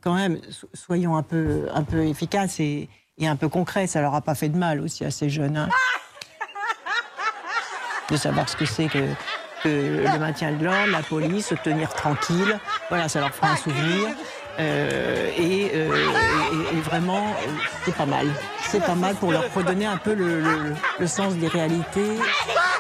quand même, soyons un peu efficaces et un peu concrets. Ça leur a pas fait de mal aussi à ces jeunes, hein, de savoir ce que c'est que le maintien de l'ordre, la police, se tenir tranquille. Voilà, ça leur fera un souvenir. Et vraiment, c'est pas mal. C'est pas mal pour leur redonner un peu le sens des réalités.